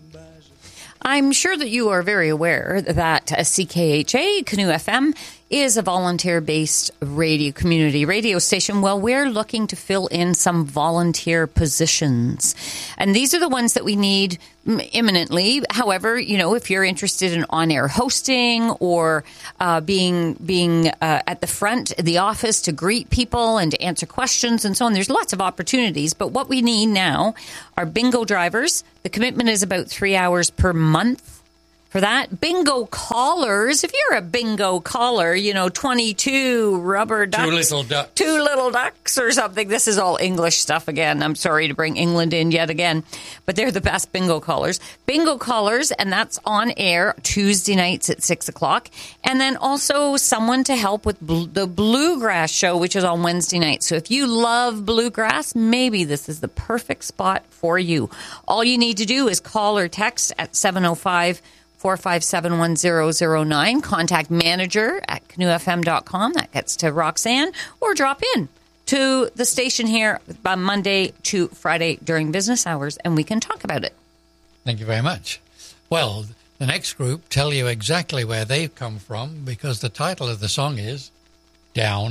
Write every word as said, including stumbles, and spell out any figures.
I'm sure that you are very aware that C K H A, Canoe F M, is a volunteer-based radio community radio station. Well, we're looking to fill in some volunteer positions. And these are the ones that we need imminently. However, you know, if you're interested in on-air hosting or uh, being being uh, at the front of the office to greet people and to answer questions and so on, there's lots of opportunities. But what we need now are bingo drivers. The commitment is about three hours per month. For that, bingo callers, if you're a bingo caller, you know, twenty-two rubber ducks. Two little ducks. Two little ducks or something. This is all English stuff again. I'm sorry to bring England in yet again, but they're the best bingo callers. Bingo callers, and that's on air Tuesday nights at six o'clock. And then also someone to help with bl- the Bluegrass show, which is on Wednesday night. So if you love bluegrass, maybe this is the perfect spot for you. All you need to do is call or text at seven oh five, four five seven, one zero zero nine. Contact manager at canoe f m dot com. That gets to Roxanne. Or drop in to the station here on Monday to Friday during business hours, and we can talk about it. Thank you very much. Well, the next group tell you exactly where they've come from because the title of the song is Down